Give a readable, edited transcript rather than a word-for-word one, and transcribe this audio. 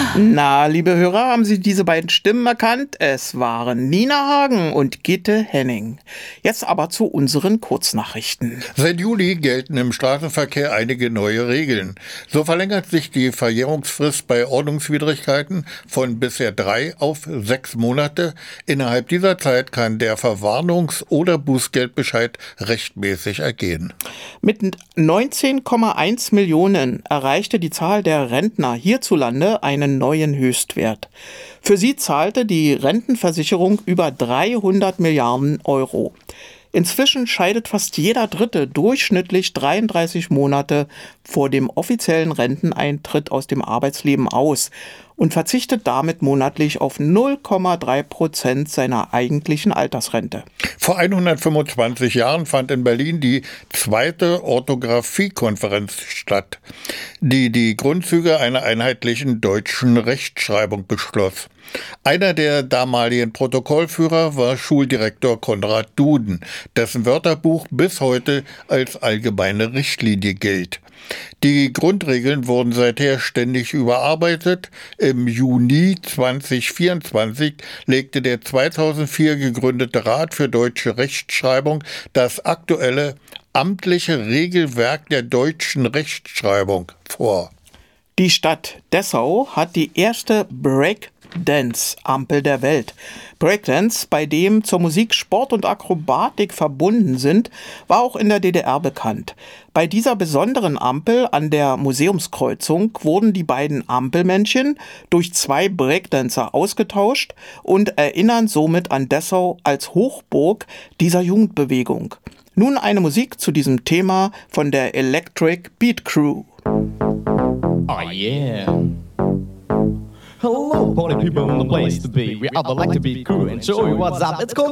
Na, liebe Hörer, haben Sie diese beiden Stimmen erkannt? Es waren Nina Hagen und Gitte Henning. Jetzt aber zu unseren Kurznachrichten. Seit Juli gelten im Straßenverkehr einige neue Regeln. So verlängert sich die Verjährungsfrist bei Ordnungswidrigkeiten von bisher 3 auf 6 Monate. Innerhalb dieser Zeit kann der Verwarnungs- oder Bußgeldbescheid rechtmäßig ergehen. Mit 19,1 Millionen erreichte die Zahl der Rentner hierzulande einen neuen Höchstwert. Für sie zahlte die Rentenversicherung über 300 Milliarden Euro. Inzwischen scheidet fast jeder Dritte durchschnittlich 33 Monate vor dem offiziellen Renteneintritt aus dem Arbeitsleben aus und verzichtet damit monatlich auf 0,3% seiner eigentlichen Altersrente. Vor 125 Jahren fand in Berlin die zweite Orthographiekonferenz statt, die die Grundzüge einer einheitlichen deutschen Rechtschreibung beschloss. Einer der damaligen Protokollführer war Schuldirektor Konrad Duden, dessen Wörterbuch bis heute als allgemeine Richtlinie gilt. Die Grundregeln wurden seither ständig überarbeitet. Im Juni 2024 legte der 2004 gegründete Rat für deutsche Rechtschreibung das aktuelle amtliche Regelwerk der deutschen Rechtschreibung vor. Die Stadt Dessau hat die erste Breakdance-Ampel der Welt. Breakdance, bei dem zur Musik Sport und Akrobatik verbunden sind, war auch in der DDR bekannt. Bei dieser besonderen Ampel an der Museumskreuzung wurden die beiden Ampelmännchen durch 2 Breakdancer ausgetauscht und erinnern somit an Dessau als Hochburg dieser Jugendbewegung. Nun eine Musik zu diesem Thema von der Electric Beat Crew. Oh yeah. Hello, party people in the place to be. We are the Electric Beat Crew and show you what's up. It's called